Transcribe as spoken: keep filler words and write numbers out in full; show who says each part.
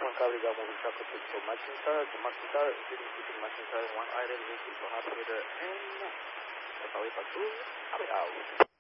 Speaker 1: cable ya moving connected to matching card, to matching card, including putting matching card in one item, making so happy with the and that's how we pass through. Out.